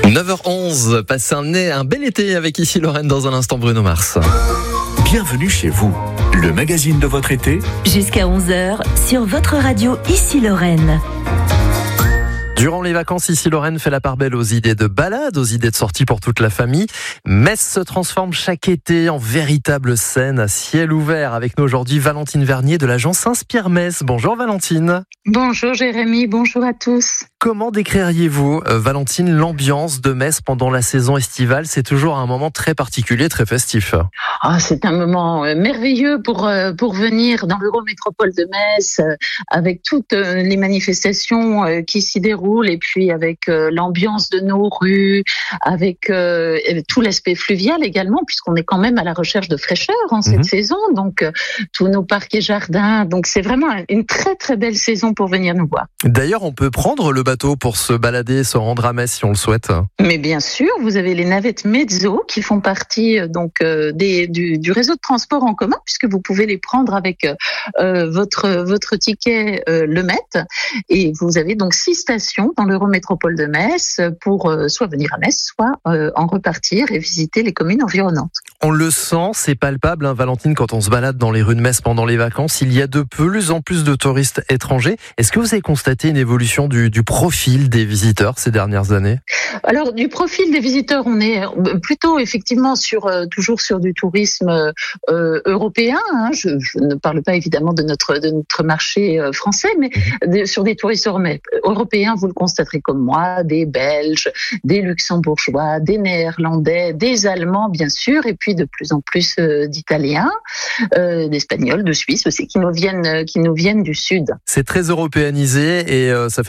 9h11, passez un bel été avec ici Lorraine dans un instant Bruno Mars. Bienvenue chez vous, le magazine de votre été. Jusqu'à 11h sur votre radio ici Lorraine. Durant les vacances, ici Lorraine fait la part belle aux idées de balade, aux idées de sortie pour toute la famille. Metz se transforme chaque été en véritable scène à ciel ouvert. Avec nous aujourd'hui Valentine Vernier de l'agence Inspire Metz. Bonjour Valentine. Bonjour Jérémy, bonjour à tous. Comment décririez-vous, Valentine, l'ambiance de Metz pendant la saison estivale ? C'est toujours un moment très particulier, très festif. C'est un moment merveilleux pour venir dans l'Eurométropole de Metz, avec toutes les manifestations qui s'y déroulent, et puis avec l'ambiance de nos rues, avec tout l'aspect fluvial également, puisqu'on est quand même à la recherche de fraîcheur en cette saison, donc tous nos parcs et jardins. Donc c'est vraiment une très très belle saison pour venir nous voir. D'ailleurs, on peut prendre le bateau pour se balader, se rendre à Metz si on le souhaite. Mais bien sûr, vous avez les navettes Mezzo qui font partie du réseau de transport en commun, puisque vous pouvez les prendre avec votre ticket le Met, et vous avez donc 6 stations dans l'Eurométropole de Metz pour soit venir à Metz, soit en repartir et visiter les communes environnantes. On le sent, c'est palpable, hein, Valentine, quand on se balade dans les rues de Metz pendant les vacances, il y a de plus en plus de touristes étrangers. Est-ce que vous avez constaté une évolution du profil des visiteurs ces dernières années ? Alors, du profil des visiteurs, on est plutôt effectivement toujours sur du tourisme européen. Hein. Je ne parle pas évidemment de notre marché français, mais sur des touristes européens, vous le constaterez comme moi, des Belges, des Luxembourgeois, des Néerlandais, des Allemands bien sûr, et puis de plus en plus d'Italiens, d'Espagnols, de Suisses aussi, qui nous viennent du Sud. C'est très européanisé et ça fait